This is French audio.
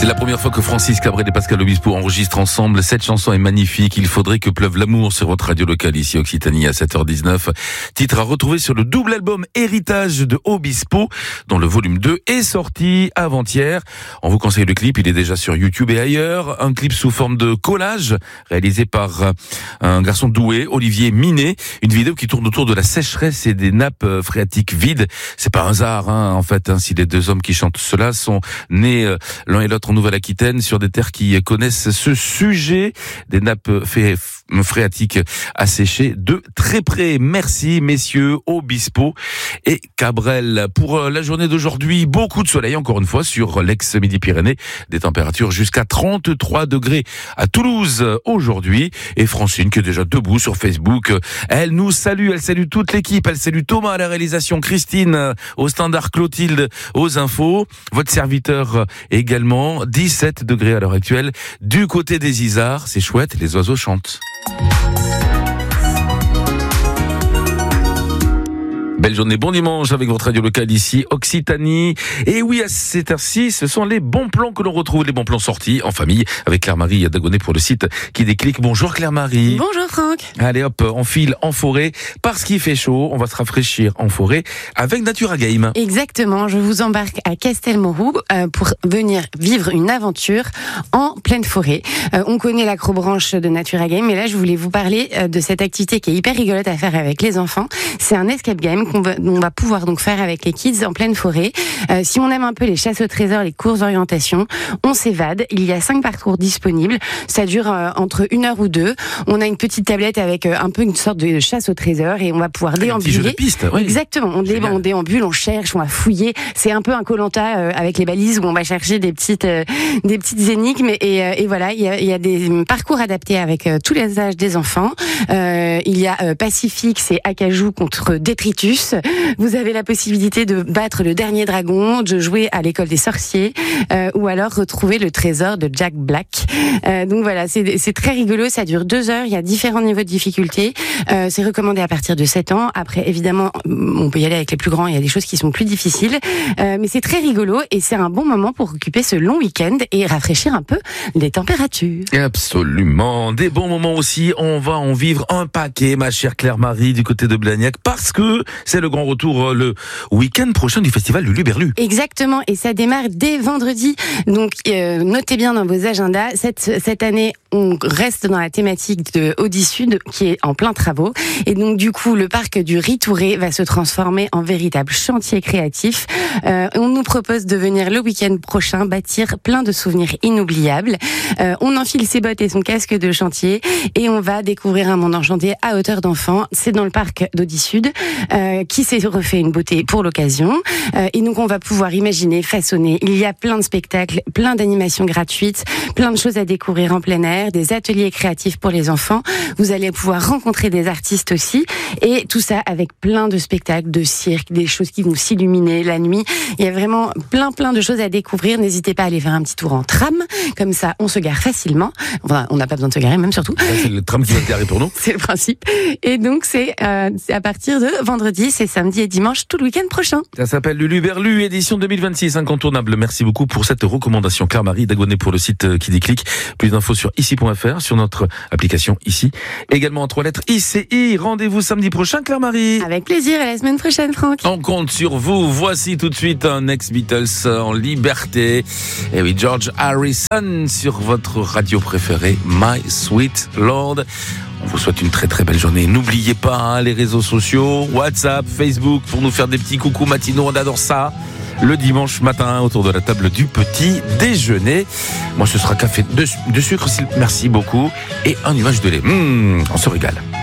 C'est la première fois que Francis Cabrel et Pascal Obispo enregistrent ensemble. Cette chanson est magnifique. Il faudrait que pleuve l'amour sur votre radio locale ici Occitanie à 7h19. Titre à retrouver sur le double album Héritage de Obispo, dont le volume 2 est sorti avant-hier. On vous conseille le clip. Il est déjà sur YouTube et ailleurs. Un clip sous forme de collage réalisé par un garçon doué, Olivier Minet. Une vidéo qui tourne autour de la sécheresse et des nappes phréatiques vides. C'est pas un hasard, en fait, si les deux hommes qui chantent cela sont nés l'un et l'autre en Nouvelle-Aquitaine, sur des terres qui connaissent ce sujet des nappes phréatiques asséchées de très près. Merci messieurs Obispo et Cabrel. Pour la journée d'aujourd'hui, beaucoup de soleil encore une fois sur l'ex-Midi-Pyrénées, des températures jusqu'à 33 degrés à Toulouse aujourd'hui. Et Francine qui est déjà debout sur Facebook, elle nous salue, elle salue toute l'équipe, elle salue Thomas à la réalisation, Christine au standard, Clotilde aux infos, votre serviteur également. 17 degrés à l'heure actuelle du côté des Isards, c'est chouette, les oiseaux chantent. Belle journée, bon dimanche avec votre radio locale ici, Occitanie. Et oui, à cette heure-ci, ce sont les bons plans que l'on retrouve, les bons plans sortis en famille avec Claire-Marie Dagonet pour le site Qui Déclic. Bonjour Claire-Marie. Bonjour Franck. Allez hop, on file en forêt parce qu'il fait chaud, on va se rafraîchir en forêt avec Natura Game. Exactement, je vous embarque à Castelmourou pour venir vivre une aventure en pleine forêt. On connaît l'acrobranche de Natura Game, mais là je voulais vous parler de cette activité qui est hyper rigolote à faire avec les enfants. C'est un escape game qu'on va pouvoir donc faire avec les kids en pleine forêt. Si on aime un peu les chasses au trésor, les courses d'orientation, on s'évade. Il y a 5 parcours disponibles. Ça dure entre 1 heure ou 2. On a une petite tablette avec un peu une sorte de chasse au trésor et on va pouvoir déambuler. Un petit jeu de piste, oui. Exactement. On déambule, on cherche, on va fouiller. C'est un peu un Koh-Lanta avec les balises où on va chercher des petites énigmes et voilà. Il y a des parcours adaptés avec tous les âges des enfants. Il y a Pacifique, c'est Acajou contre Détritus. Vous avez la possibilité de battre le dernier dragon, de jouer à l'école des sorciers, ou alors retrouver le trésor de Jack Black. Donc voilà, c'est très rigolo, ça dure 2 heures, il y a différents niveaux de difficulté. C'est recommandé à partir de 7 ans. Après, évidemment, on peut y aller avec les plus grands, il y a des choses qui sont plus difficiles. Mais c'est très rigolo et c'est un bon moment pour occuper ce long week-end et rafraîchir un peu les températures. Absolument. Des bons moments aussi. On va en vivre un paquet, ma chère Claire-Marie, du côté de Blagnac, parce que c'est le grand retour le week-end prochain du festival Luluberlu. Exactement, et ça démarre dès vendredi. Donc notez bien dans vos agendas, cette année, on reste dans la thématique de Audi Sud qui est en plein travaux. Et donc du coup, le parc du Ritouré va se transformer en véritable chantier créatif. On nous propose de venir le week-end prochain bâtir plein de souvenirs inoubliables. On enfile ses bottes et son casque de chantier et on va découvrir un monde enchanté à hauteur d'enfant. C'est dans le parc d'Audi Sud qui s'est refait une beauté pour l'occasion. Et donc on va pouvoir imaginer, façonner. Il y a plein de spectacles, plein d'animations gratuites, plein de choses à découvrir en plein air, des ateliers créatifs pour les enfants. Vous allez pouvoir rencontrer des artistes aussi. Et tout ça avec plein de spectacles, de cirque, des choses qui vont s'illuminer la nuit. Il y a vraiment plein de choses à découvrir. N'hésitez pas à aller faire un petit tour en tram. Comme ça, on se gare facilement. Enfin, on n'a pas besoin de se garer, même surtout. C'est le tram qui va se garer pour nous. C'est le principe. Et donc, c'est à partir de vendredi, c'est samedi et dimanche, tout le week-end prochain. Ça s'appelle Luluberlu, édition 2026, incontournable. Merci beaucoup pour cette recommandation. Claire-Marie Dagonet pour le site Qui Déclic. Plus d'infos sur ici.fr, sur notre application ici. Également en 3 lettres, ICI. Rendez-vous samedi prochain, Claire-Marie. Avec plaisir, à la semaine prochaine, Franck. On compte sur vous. Voici tout de suite un ex-Beatles en liberté. Et oui, George Harrison sur votre radio préférée, My Sweet Lord. On vous souhaite une très très belle journée. N'oubliez pas les réseaux sociaux, WhatsApp, Facebook, pour nous faire des petits coucous matinaux. On adore ça. Le dimanche matin, autour de la table du petit déjeuner. Moi, ce sera café de sucre. Merci beaucoup. Et un nuage de lait. On se régale.